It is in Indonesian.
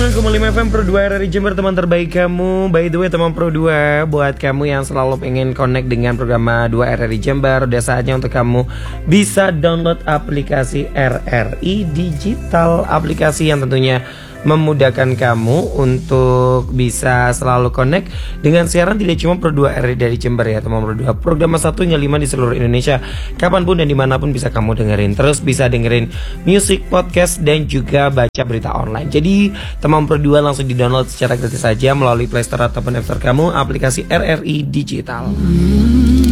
99,5 FM Pro 2 RRI Jember, teman terbaik kamu. By the way teman Pro 2, buat kamu yang selalu pengen connect dengan program 2 RRI Jember, udah saatnya untuk kamu bisa download aplikasi RRI Digital. Aplikasi yang tentunya memudahkan kamu untuk bisa selalu connect dengan siaran tidak cuma Pro 2 RRI dari Jember ya teman Pro 2. Program 1 hingga 5 di seluruh Indonesia, kapanpun dan dimanapun bisa kamu dengerin. Terus bisa dengerin music, podcast, dan juga baca berita online. Jadi teman Pro 2 langsung di download secara gratis saja melalui Play Store ataupun App Store kamu aplikasi RRI Digital.